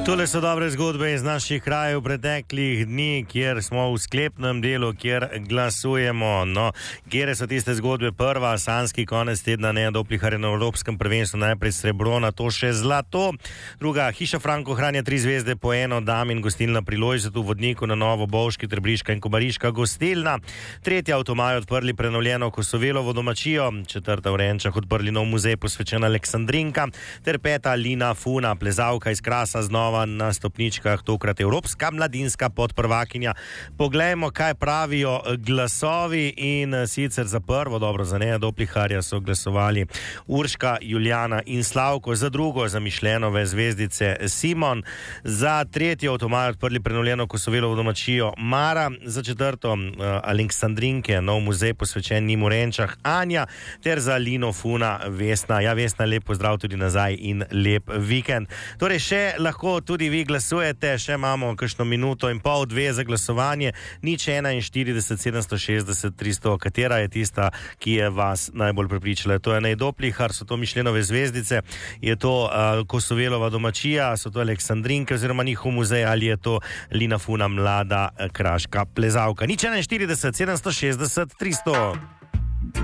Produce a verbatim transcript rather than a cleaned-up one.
Tole so dobre zgodbe iz naših krajev preteklih dni, kjer smo v sklepnem delu, kjer glasujemo. No, kjere so tiste zgodbe? Prva, sanski konec tedna, ne Doplihar na Evropskem prvenstvu, najprej srebro, na to še zlato. Druga, Hiša Franko hranja tri zvezde po eno, dam in gostilna pri Lojzetu v Vodniku, na Novo, Bovški, Trebriška in Kobariška gostilna. Tretja, avtomaj odprli prenovljeno Kosovelovo domačijo. Četrta, v Renčah odprli nov muzej posvečen Aleksandrinka. Ter peta, Lina Funa, plezalka iz Krasa, znova na stopničkah, tokrat evropska mladinska podprvakinja. Poglejmo, kaj pravijo glasovi, in sicer za prvo, dobro, za Neja Dopliharja so glasovali Urška, Julijana in Slavko, za drugo za Mišljenove zvezdice Simon, za tretjo avtomaj odprli prenovljeno Kosovelovo domačijo Mara, za četrto uh, Aleksandrinke, nov muzej posvečen njim v Renčah Anja, ter za Lino Funa Vesna. Ja, Vesna, lep pozdrav tudi nazaj in lep vikend. Torej, še lahko tudi vi glasujete, še imamo kakšno minuto in pol, dve za glasovanje. Nič enainštirideset, sedemsto šestdeset, tristo, katera je tista, ki je vas najbolj prepričala? To je Nej Doplihar, so to Mišljenove zvezdice, je to uh, Kosovelova domačija, so to Aleksandrinke oziroma njihov muzej, ali je to Lina Funa, mlada uh, kraška plezalka? Nič enainštirideset, sedemsto šestdeset, tristo.